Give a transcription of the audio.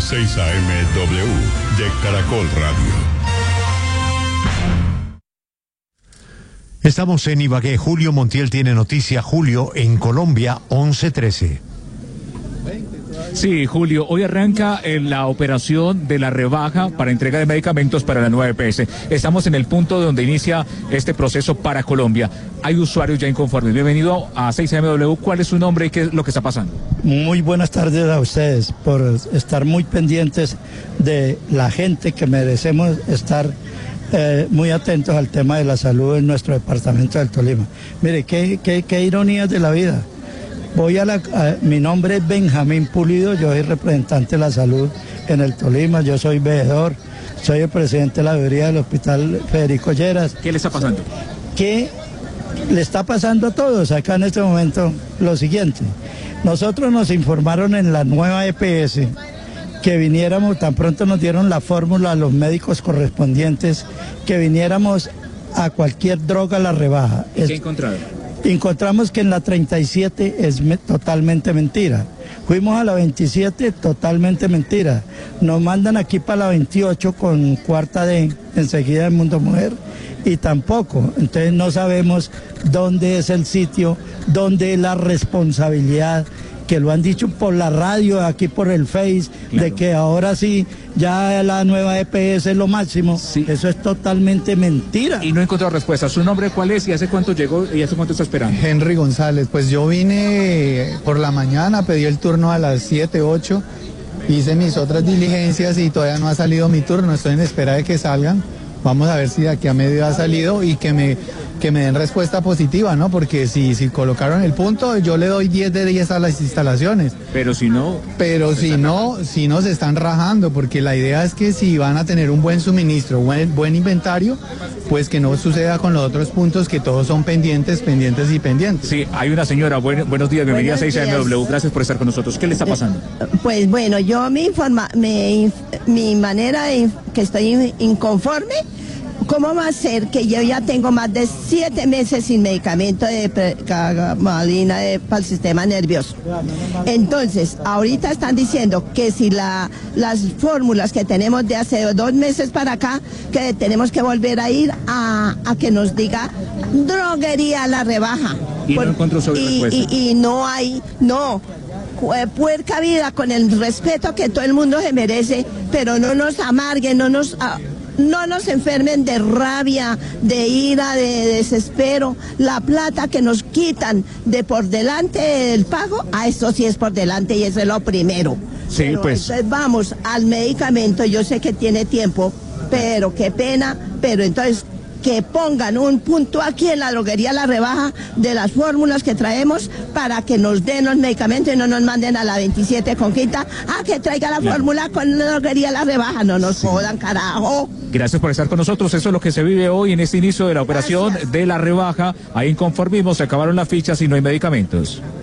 6am W de Caracol Radio. Estamos en Ibagué. Julio Montiel tiene noticia. Julio, en Colombia, 11:13. Sí, Julio, hoy arranca la operación de la rebaja para entrega de medicamentos para la nueva EPS. Estamos en el punto donde inicia este proceso para Colombia. Hay usuarios ya inconformes. Bienvenido a 6amW. ¿Cuál es su nombre y qué es lo que está pasando? Muy buenas tardes a ustedes por estar muy pendientes de la gente que merecemos estar muy atentos al tema de la salud en nuestro departamento del Tolima. Mire, qué ironías de la vida. Mi nombre es Benjamín Pulido, yo soy representante de la salud en el Tolima, yo soy veedor, soy el presidente de la veeduría del Hospital Federico Lleras. ¿Qué le está pasando? ¿Qué le está pasando a todos acá en este momento? Lo siguiente, nosotros nos informaron en la nueva EPS que viniéramos, tan pronto nos dieron la fórmula a los médicos correspondientes, que viniéramos a cualquier droga a la rebaja. ¿Qué encontraron? Encontramos que en la 37 es totalmente mentira. Fuimos a la 27, totalmente mentira. Nos mandan aquí para la 28 con cuarta D, enseguida de Mundo Mujer, y tampoco. Entonces no sabemos dónde es el sitio, dónde es la responsabilidad, que lo han dicho por la radio, aquí por el Face, claro, de que ahora sí, ya la nueva EPS es lo máximo. Sí. Eso es totalmente mentira. Y no he encontrado respuesta. ¿Su nombre cuál es y hace cuánto llegó y hace cuánto está esperando? Henry González. Pues yo vine por la mañana, pedí el turno a las 7, 8, hice mis otras diligencias y todavía no ha salido mi turno. Estoy en espera de que salgan. Vamos a ver si de aquí a medio ha salido y que me den respuesta positiva, ¿no? Porque si colocaron el punto, yo le doy 10 de 10 a las instalaciones. Pero si no... si no se están rajando, porque la idea es que si van a tener un buen suministro, buen inventario, pues que no suceda con los otros puntos, que todos son pendientes. Sí, hay una señora, buenos días, bienvenida a 6amW, gracias por estar con nosotros. ¿Qué le está pasando? Pues bueno, yo mi manera de que estoy inconforme. ¿Cómo va a ser que yo ya tengo más de 7 meses sin medicamento de pregabalina para el sistema nervioso? Entonces, ahorita están diciendo que si las fórmulas que tenemos de hace 2 meses para acá, que tenemos que volver a ir a que nos diga droguería a la rebaja. Y no encuentro respuesta. Y no hay, puerca vida, con el respeto que todo el mundo se merece, pero no nos amarguen, no nos enfermen de rabia, de ira, de desespero. La plata que nos quitan de por delante del pago, eso sí es por delante y eso es lo primero. Sí, pero pues. Entonces vamos al medicamento, yo sé que tiene tiempo, pero qué pena, pero entonces que pongan un punto aquí en la droguería La Rebaja de las fórmulas que traemos para que nos den los medicamentos y no nos manden a la 27 con quinta a que traiga la fórmula con la droguería La Rebaja. No nos jodan, carajo. Gracias por estar con nosotros. Eso es lo que se vive hoy en este inicio de la operación de la rebaja. Hay inconformismo, se acabaron las fichas y no hay medicamentos.